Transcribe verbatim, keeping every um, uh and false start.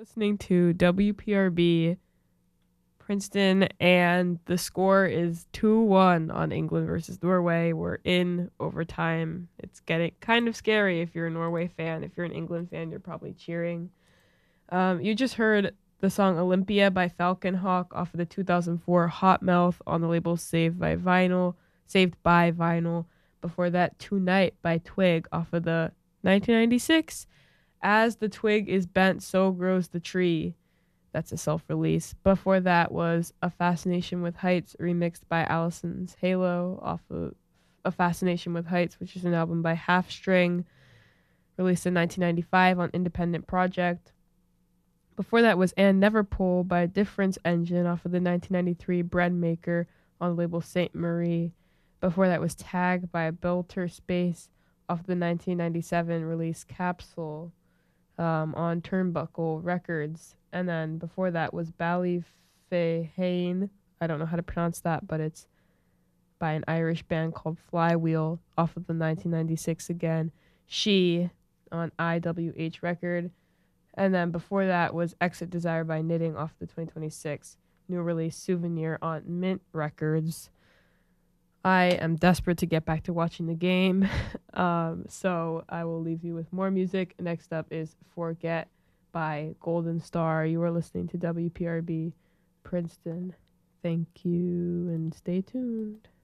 Listening to W P R B Princeton, and the score is two one on England versus Norway. We're in overtime. It's getting kind of scary if you're a Norway fan. If you're an England fan, you're probably cheering. Um, you just heard the song Olympia by Falcon Hawk off of the two thousand four Hot Mouth on the label Saved by Vinyl, Saved by Vinyl. Before that, Tonight by Twig off of the nineteen ninety-six As the Twig is Bent, So Grows the Tree. That's a self-release. Before that was A Fascination with Heights, remixed by Allison's Halo off of A Fascination with Heights, which is an album by Half String, released in nineteen ninety-five on Independent Project. Before that was Anne Neverpole by Difference Engine off of the nineteen ninety-three Bread Maker on the label Saint Marie. Before that was Tag by Belter Space off the nineteen ninety-seven release Capsule um, on Turnbuckle Records. And then before that was Ballyfehane. I don't know how to pronounce that, but it's by an Irish band called Flywheel off of the nineteen ninety-six again. She on I W H record. And then before that was Exit Desire by Knitting off the twenty twenty-six new release Souvenir on Mint Records. I am desperate to get back to watching the game, um, so I will leave you with more music. Next up is Forget by Golden Star. You are listening to W P R B Princeton. Thank you and stay tuned.